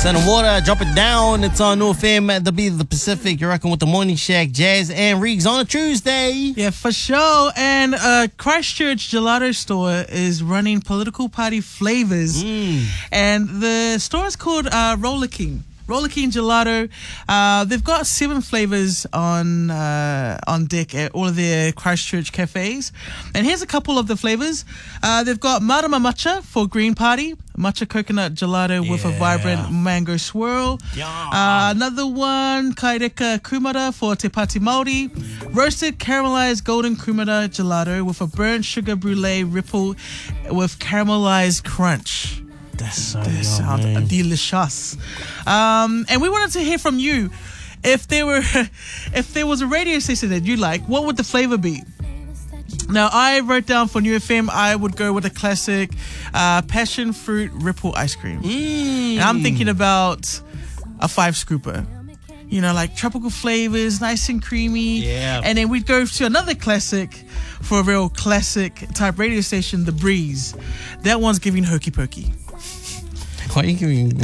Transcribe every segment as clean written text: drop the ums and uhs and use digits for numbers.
Sun and Water, drop it down. It's on New FM at the Beat of the Pacific. You're rocking with the Morning Shack, Jazz and Riggs on a Tuesday. Yeah, for sure. And Christchurch Gelato Store is running political party flavors. And the store is called Roller King. Roller King Gelato. They've got 7 flavors on deck at all of their Christchurch cafes. And here's a couple of the flavors. They've got Marama Matcha for Green Party. Matcha coconut gelato with a vibrant mango swirl. Another one, Kaireka Kumara for Te Pāti Māori. Roasted caramelized golden kumara gelato with a burnt sugar brulee ripple with caramelized crunch. That sounds delicious. And we wanted to hear from you. If there was a radio station that you like, what would the flavor be? Now, I wrote down for New FM, I would go with a classic passion fruit ripple ice cream. And I'm thinking about a 5-scooper. You know, like tropical flavors, nice and creamy. Yeah. And then we'd go to another classic for a real classic type radio station, The Breeze. That one's giving hokey pokey. Why are you giving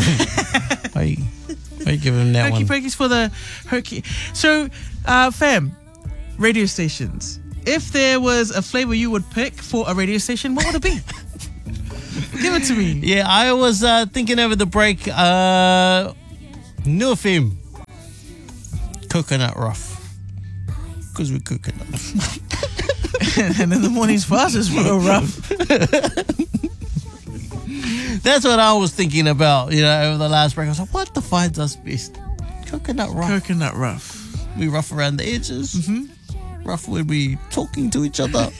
that one? Hokey pokey's for the hokey. So, fam, radio stations. If there was a flavor you would pick for a radio station, what would it be? Give it to me. Yeah, I was thinking over the break. New FM. Coconut rough. Because we're coconut. And in the mornings for us is real rough. That's what I was thinking about, you know, over the last break. I was like, what defines us best? Coconut rough. Coconut rough. We rough around the edges. Rough when we talking to each other.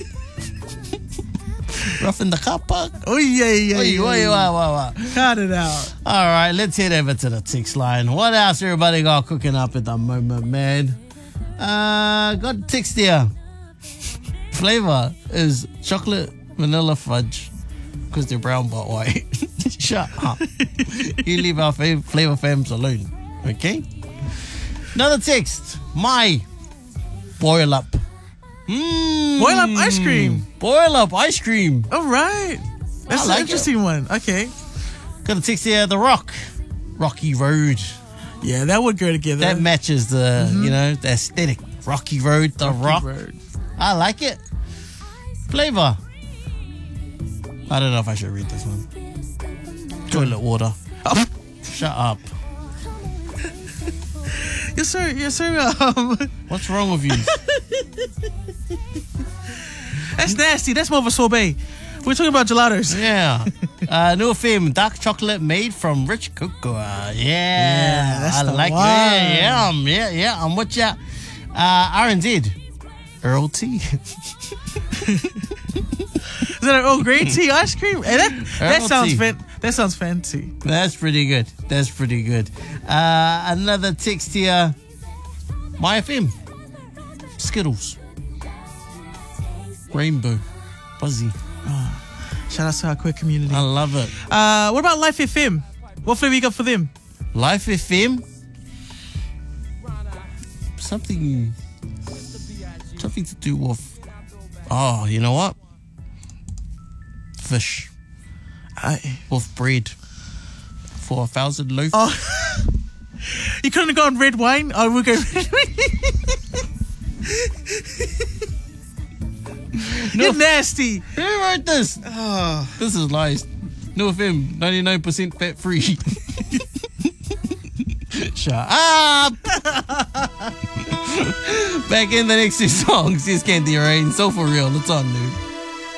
Rough in the car park. Oh, yeah. Cut it out. All right, let's head over to the text line. What else everybody got cooking up at the moment, man? Got a text here. Flavor is chocolate vanilla fudge. Because they're brown but white. Shut up. You leave our flavor fams alone. Okay? Another text. My boil up. Boil up ice cream. Boil up ice cream. All right. That's an interesting one. Okay. Got a text here. The Rock. Rocky Road. Yeah, that would go together. That matches the, you know, the aesthetic. Rocky Road. The Rock. Road. I like it. Flavor. I don't know if I should read this one. Toilet water. Oh. Shut up. You're so What's wrong with you? That's nasty. That's more of a sorbet. We're talking about gelatos. Yeah. New FM, dark chocolate made from rich cocoa. Yeah. That's I the like one. it. Yeah. I'm with ya. R&Z. Earl tea. Is that an Earl Grey tea ice cream? Hey, that sounds tea. That sounds fancy. That's pretty good. Another text here. My FM. Skittles. Rainbow. Buzzy. Shout out to our queer community. I love it. What about Life FM? What flavor you got for them? Life FM. Something to do with. Oh, you know what? Fish. With bread. For 1,000 loaf. Oh. You couldn't have gone red wine? I would go red wine. You're nasty. Who wrote this? This is lies. No FM, 99% fat free. Shut up. Back in the next 2 songs. Here's Candy Rain. So for real, it's on, dude.